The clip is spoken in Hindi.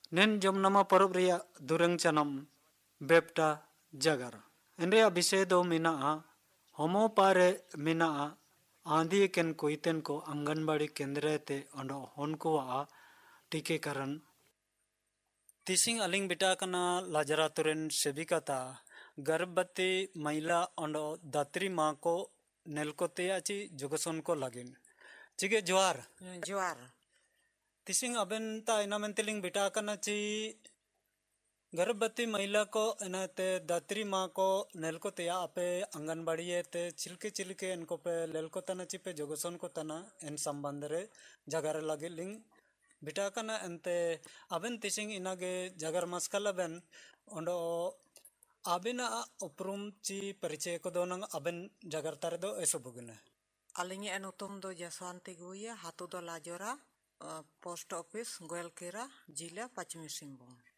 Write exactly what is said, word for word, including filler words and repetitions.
नेन जमनामा परब रिया दुरंग चनम बेप्टा जगर एनरे विषय दो मिना होमो पारे मिना आंधी केन कोइतेन को आंगनबाड़ी केंद्र ते अंडो होनको आ टीकेकरण तिसिंग अलिंग बिटा कना लाजरा तुरेन सेविकाता गर्भवती महिला अंडो दात्री माँ को नेलकोते आची जुगसन को लागिन चिगे ज्वार ज्वार तिसिंग अबेन ता इना मेंतेलिंग बिटा कना ची गर्भवती महिला को इनाते दात्री माँ को नेलको तया आपे आंगनबाड़ी ते चिलके चिलके इनको पे लेलको तना चिपे जोगसन को तना इन संबंध रे जगार लगे लिंग बिटा कना एंते अबेन तिसिंग इनागे जगार मस्कल अबेन ओंडो अबेना उपरुम ची परिचय को दोनंग अबेन जगार तारे दो ऐसो बुगने अलिंग एनुतुम दो जसवंती गुया हातु दो लाजोरा पोस्ट ऑफिस गोयलकेरा जिला पश्चिमी सिंहभूम।